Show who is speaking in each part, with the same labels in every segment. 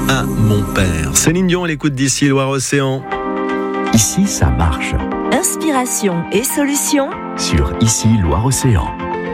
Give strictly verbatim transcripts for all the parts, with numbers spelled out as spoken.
Speaker 1: à mon père. Céline Dion, l'écoute d'ici Loire-Océan.
Speaker 2: Ici, ça marche.
Speaker 3: Inspiration et solutions
Speaker 2: sur Ici Loire-Océan.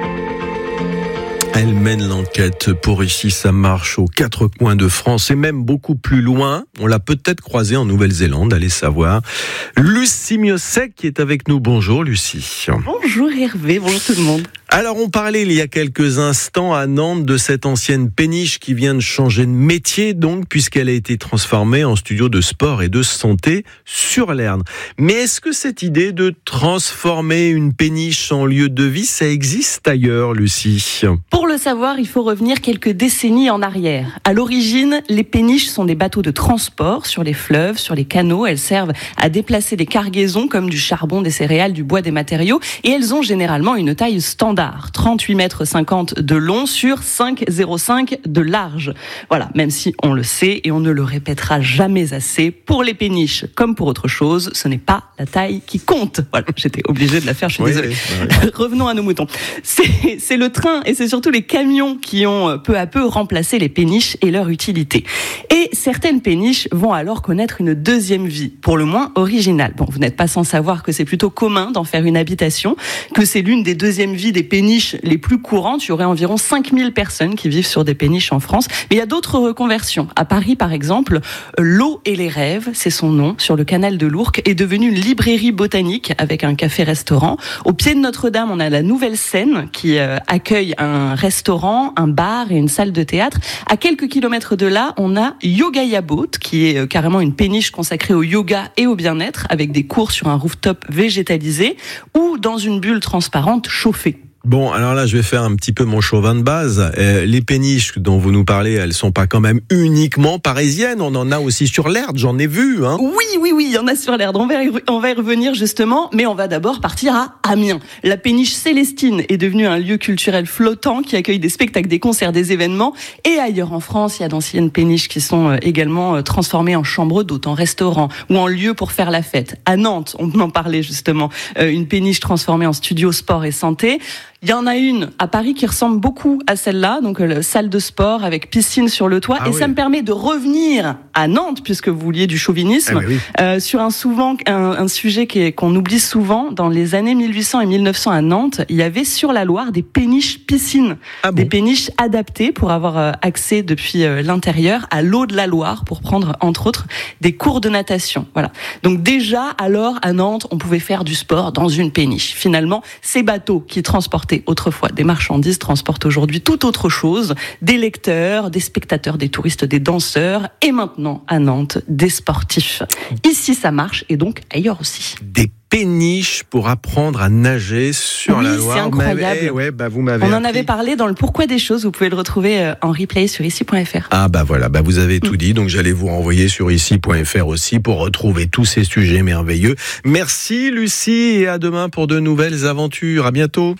Speaker 1: Elle mène l'enquête pour Ici ça marche aux quatre coins de France et même beaucoup plus loin. On l'a peut-être croisée en Nouvelle-Zélande, allez savoir. Lucie Miosek qui est avec nous. Bonjour Lucie.
Speaker 4: Bonjour Hervé, bonjour tout le monde.
Speaker 1: Alors on parlait il y a quelques instants à Nantes de cette ancienne péniche qui vient de changer de métier donc puisqu'elle a été transformée en studio de sport et de santé sur l'Erne. Mais est-ce que cette idée de transformer une péniche en lieu de vie, ça existe ailleurs, Lucie ?
Speaker 4: Pour le savoir, il faut revenir quelques décennies en arrière. À l'origine, les péniches sont des bateaux de transport sur les fleuves, sur les canaux. Elles servent à déplacer des cargaisons comme du charbon, des céréales, du bois, des matériaux. Et elles ont généralement une taille standard. trente-huit mètres cinquante de long sur cinq virgule zéro cinq de large. Voilà, même si on le sait et on ne le répétera jamais assez, pour les péniches, comme pour autre chose, ce n'est pas la taille qui compte. Voilà, j'étais obligée de la faire, je suis
Speaker 1: oui,
Speaker 4: désolée.
Speaker 1: Oui, oui.
Speaker 4: Revenons à nos moutons. C'est, c'est le train et c'est surtout les camions qui ont peu à peu remplacé les péniches et leur utilité. Et certaines péniches vont alors connaître une deuxième vie, pour le moins originale. Bon, vous n'êtes pas sans savoir que c'est plutôt commun d'en faire une habitation, que c'est l'une des deuxièmes vies des péniches les plus courantes. Il y aurait environ cinq mille personnes qui vivent sur des péniches en France. Mais il y a d'autres reconversions. À Paris, par exemple, L'Eau et les Rêves, c'est son nom, sur le canal de l'Ourcq, est devenue une librairie botanique avec un café-restaurant. Au pied de Notre-Dame, on a la Nouvelle Seine qui euh, accueille un restaurant, un bar et une salle de théâtre. À quelques kilomètres de là, on a Yogaya Boat, qui est euh, carrément une péniche consacrée au yoga et au bien-être, avec des cours sur un rooftop végétalisé ou dans une bulle transparente chauffée.
Speaker 1: Bon, alors là, je vais faire un petit peu mon chauvin de base. Euh, les péniches dont vous nous parlez, elles sont pas quand même uniquement parisiennes. On en a aussi sur l'Erdre, j'en ai vu. Hein.
Speaker 4: Oui, oui, oui, il y en a sur l'Erdre. On va, y, on va y revenir justement, mais on va d'abord partir à Amiens. La péniche Célestine est devenue un lieu culturel flottant qui accueille des spectacles, des concerts, des événements. Et ailleurs en France, il y a d'anciennes péniches qui sont également transformées en chambres d'hôtes, en restaurants ou en lieux pour faire la fête. À Nantes, on en parlait justement, une péniche transformée en studio sport et santé. Il y en a une à Paris qui ressemble beaucoup à celle-là, donc euh, salle de sport avec piscine sur le toit. Ah et oui. Ça me permet de revenir à Nantes, puisque vous vouliez du chauvinisme, ah oui. euh, sur un, souvent, un, un sujet qui est, qu'on oublie souvent. Dans les années mille huit cents et mille neuf cents à Nantes, il y avait sur la Loire des péniches piscines, ah des bon péniches adaptées pour avoir euh, accès depuis euh, l'intérieur à l'eau de la Loire, pour prendre entre autres des cours de natation. Voilà. Donc déjà, alors à Nantes, on pouvait faire du sport dans une péniche. Finalement, ces bateaux qui transportent autrefois des marchandises transportent aujourd'hui tout autre chose, des lecteurs, des spectateurs, des touristes, des danseurs et maintenant à Nantes, des sportifs. Ici ça marche et donc ailleurs aussi.
Speaker 1: Des péniches pour apprendre à nager sur
Speaker 4: oui,
Speaker 1: la Loire.
Speaker 4: C'est incroyable.
Speaker 1: Eh ouais, bah vous m'avez
Speaker 4: On en
Speaker 1: appris.
Speaker 4: avait parlé dans le Pourquoi des choses, vous pouvez le retrouver en replay sur ici point f r.
Speaker 1: Ah bah voilà, bah vous avez tout dit, donc j'allais vous renvoyer sur ici point f r aussi pour retrouver tous ces sujets merveilleux. Merci Lucie et à demain pour de nouvelles aventures. À bientôt.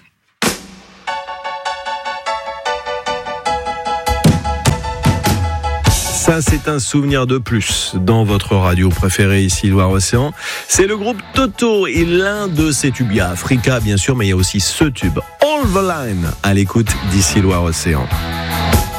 Speaker 1: Ça, c'est un souvenir de plus dans votre radio préférée ici, Loire-Océan. C'est le groupe Toto et l'un de ses tubes. Il y a Africa, bien sûr, mais il y a aussi ce tube, All the Line, à l'écoute d'ici Loire-Océan.